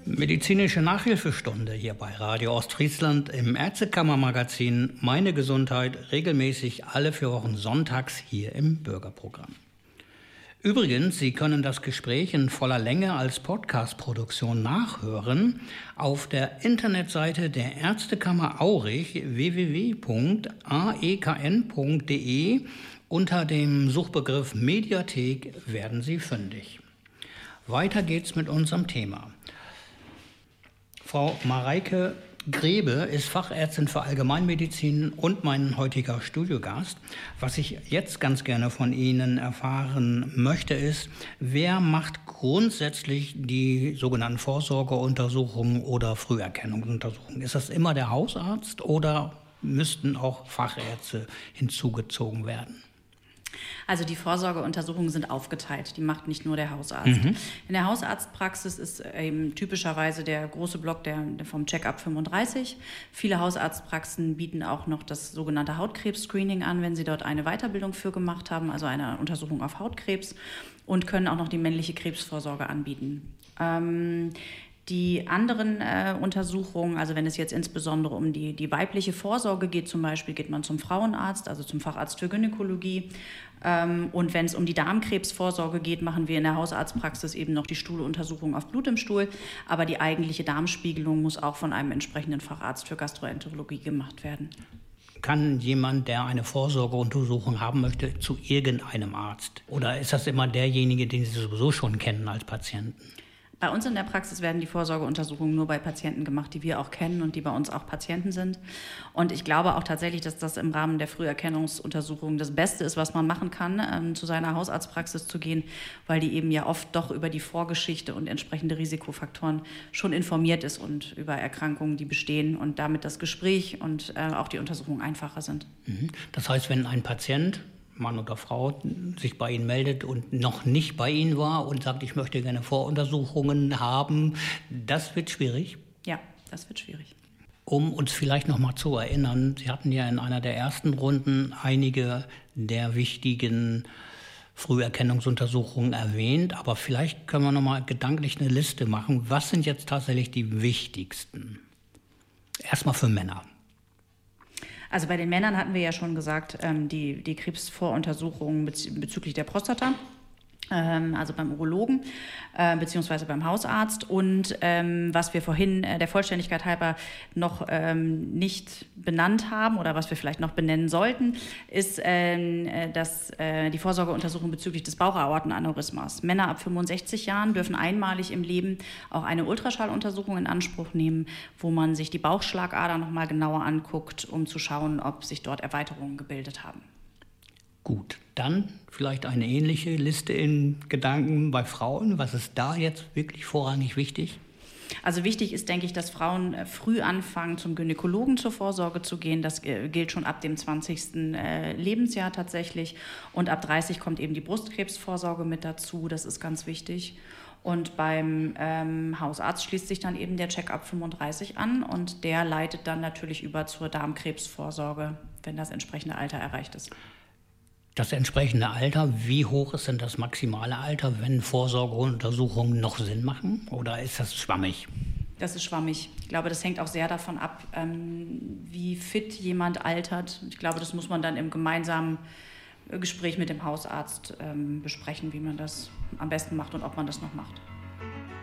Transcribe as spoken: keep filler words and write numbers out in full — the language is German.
Medizinische Nachhilfestunde hier bei Radio Ostfriesland im Ärztekammermagazin Meine Gesundheit, regelmäßig alle vier Wochen sonntags hier im Bürgerprogramm. Übrigens, Sie können das Gespräch in voller Länge als Podcast-Produktion nachhören auf der Internetseite der Ärztekammer Aurich w w w punkt a e k n punkt d e. Unter dem Suchbegriff Mediathek werden Sie fündig. Weiter geht's mit unserem Thema. Frau Mareike Grebe ist Fachärztin für Allgemeinmedizin und mein heutiger Studiogast. Was ich jetzt ganz gerne von Ihnen erfahren möchte, ist, wer macht grundsätzlich die sogenannten Vorsorgeuntersuchungen oder Früherkennungsuntersuchungen? Ist das immer der Hausarzt oder müssten auch Fachärzte hinzugezogen werden? Also die Vorsorgeuntersuchungen sind aufgeteilt, die macht nicht nur der Hausarzt. Mhm. In der Hausarztpraxis ist eben typischerweise der große Block der, der vom Check-up fünfunddreißig. Viele Hausarztpraxen bieten auch noch das sogenannte Hautkrebs-Screening an, wenn sie dort eine Weiterbildung für gemacht haben, also eine Untersuchung auf Hautkrebs, und können auch noch die männliche Krebsvorsorge anbieten. Ähm, Die anderen äh, Untersuchungen, also wenn es jetzt insbesondere um die, die weibliche Vorsorge geht, zum Beispiel geht man zum Frauenarzt, also zum Facharzt für Gynäkologie. Ähm, und wenn es um die Darmkrebsvorsorge geht, machen wir in der Hausarztpraxis eben noch die Stuhluntersuchung auf Blut im Stuhl. Aber die eigentliche Darmspiegelung muss auch von einem entsprechenden Facharzt für Gastroenterologie gemacht werden. Kann jemand, der eine Vorsorgeuntersuchung haben möchte, zu irgendeinem Arzt? Oder ist das immer derjenige, den Sie sowieso schon kennen als Patienten? Bei uns in der Praxis werden die Vorsorgeuntersuchungen nur bei Patienten gemacht, die wir auch kennen und die bei uns auch Patienten sind. Und ich glaube auch tatsächlich, dass das im Rahmen der Früherkennungsuntersuchung das Beste ist, was man machen kann, ähm, zu seiner Hausarztpraxis zu gehen, weil die eben ja oft doch über die Vorgeschichte und entsprechende Risikofaktoren schon informiert ist und über Erkrankungen, die bestehen und damit das Gespräch und äh, auch die Untersuchung einfacher sind. Das heißt, wenn ein Patient, Mann oder Frau, sich bei Ihnen meldet und noch nicht bei Ihnen war und sagt, ich möchte gerne Voruntersuchungen haben, das wird schwierig? Ja, das wird schwierig. Um uns vielleicht noch mal zu erinnern, Sie hatten ja in einer der ersten Runden einige der wichtigen Früherkennungsuntersuchungen erwähnt, aber vielleicht können wir noch mal gedanklich eine Liste machen. Was sind jetzt tatsächlich die wichtigsten? Erstmal für Männer. Also bei den Männern hatten wir ja schon gesagt, ähm, die, die Krebsvoruntersuchungen bez- bezüglich der Prostata, ähm, also beim Urologen äh, beziehungsweise beim Hausarzt. Und ähm, was wir vorhin äh, der Vollständigkeit halber noch ähm, nicht benannt haben oder was wir vielleicht noch benennen sollten, ist ähm, dass, äh, die Vorsorgeuntersuchung bezüglich des Bauchaortenaneurysmas. Männer ab fünfundsechzig Jahren dürfen einmalig im Leben auch eine Ultraschalluntersuchung in Anspruch nehmen, wo man sich die Bauchschlagader noch mal genauer anguckt, um zu schauen, ob sich dort Erweiterungen gebildet haben. Gut, dann vielleicht eine ähnliche Liste in Gedanken bei Frauen. Was ist da jetzt wirklich vorrangig wichtig? Also wichtig ist, denke ich, dass Frauen früh anfangen, zum Gynäkologen zur Vorsorge zu gehen. Das gilt schon ab dem zwanzigsten Lebensjahr tatsächlich. Und ab dreißig kommt eben die Brustkrebsvorsorge mit dazu. Das ist ganz wichtig. Und beim ähm, Hausarzt schließt sich dann eben der Check-up fünfunddreißig an und der leitet dann natürlich über zur Darmkrebsvorsorge, wenn das entsprechende Alter erreicht ist. Das entsprechende Alter, wie hoch ist denn das maximale Alter, wenn Vorsorgeuntersuchungen noch Sinn machen? Oder ist das schwammig? Das ist schwammig. Ich glaube, das hängt auch sehr davon ab, ähm, wie fit jemand altert. Ich glaube, das muss man dann im gemeinsamen Gespräch mit dem Hausarzt ähm, besprechen, wie man das am besten macht und ob man das noch macht.